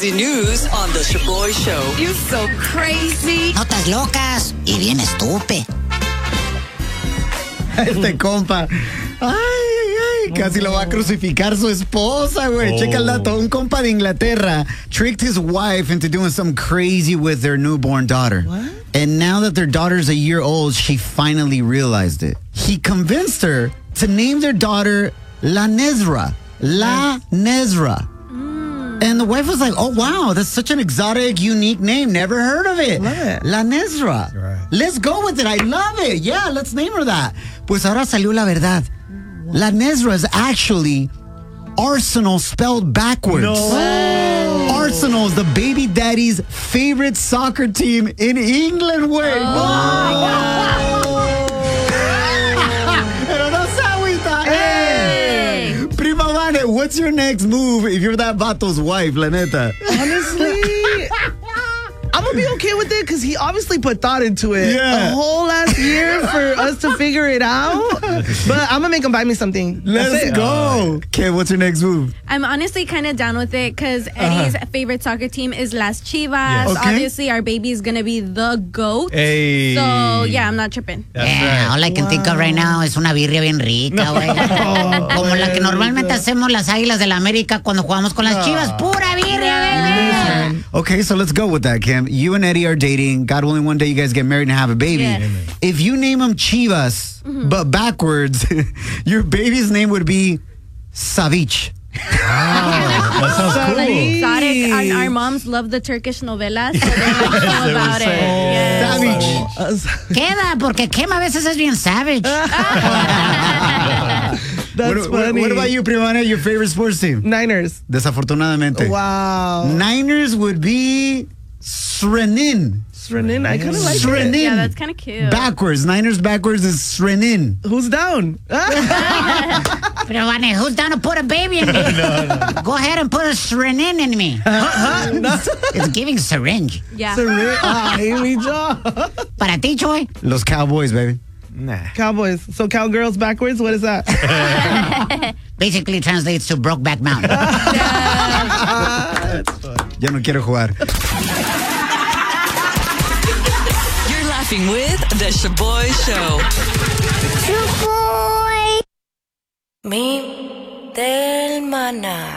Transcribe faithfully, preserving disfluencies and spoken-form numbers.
crazy news on The Shaboy Show. You're so crazy. Notas locas y bien estúpe. Este compa. Ay, ay, ay. Casi lo va a crucificar su esposa, güey. Oh. Checa el dato. Un compa de Inglaterra tricked his wife into doing something crazy with their newborn daughter. What? And now that their daughter's a year old, she finally realized it. He convinced her to name their daughter La Nezra. La Nezra. Mm. And the wife was like, oh, wow, that's such an exotic, unique name. Never heard of it. Love it. La Nezra. Right. Let's go with it. I love it. Yeah, let's name her that. Pues ahora salió la verdad. What? La Nezra is actually Arsenal spelled backwards. No. Arsenal is the baby daddy's favorite soccer team in England, güey. Oh, my God. Pero no se agüita. Hey. Prima Vane, what's your next move if you're that vato's wife, la neta? Honestly, I'm going to be okay with it because he obviously put thought into it. Yeah. A whole last year for us to figure it out. But I'm going to make him buy me something. Let's go. Okay, what's your next move? I'm honestly kind of down with it because Eddie's uh-huh. favorite soccer team is Las Chivas. Yes. Okay. Obviously, our baby is going to be the GOAT. Hey. So, yeah, I'm not tripping. That's yeah, right. All I can wow. think of right now is una birria bien rica, güey. No. Como la que normalmente hacemos las Águilas de la América cuando jugamos con las Chivas. Pura birria, baby. Okay, so let's go with that, Kim. You and Eddie are dating. God willing, one day you guys get married and have a baby. Yes. If you name him Chivas, mm-hmm. but backwards, your baby's name would be Savich. Wow, that sounds cool. Like exotic. Our, our moms love the Turkish novelas, so they're like all about it. Yes. Savage. Queda, porque Kim a veces es bien savage. That's what, funny. What about you, Primana? Your favorite sports team? Niners. Desafortunadamente. Wow. Niners would be Srenin. Srenin, I kind of like Srenin. it. Yeah, that's kind of cute. Backwards. Niners backwards is Srenin. Who's down? Pero, Vane, who's down to put a baby in me? no, no. Go ahead and put a Srenin in me. no. It's giving syringe. Yeah. Syringe. Ah, Amy Jo. Para ti, Choy. Los Cowboys, baby. Nah. Cowboys. So cowgirls backwards? What is that? Basically translates to Brokeback Mountain. That's fun. Ya no quiero jugar. You're laughing with The Shaboy Show. Shaboy. Mi del maná.